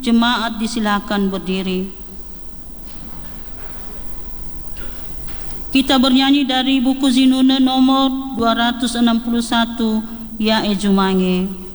Jemaat disilakan berdiri. Kita bernyanyi dari buku Zinune nomor 261, Ya Ejumange.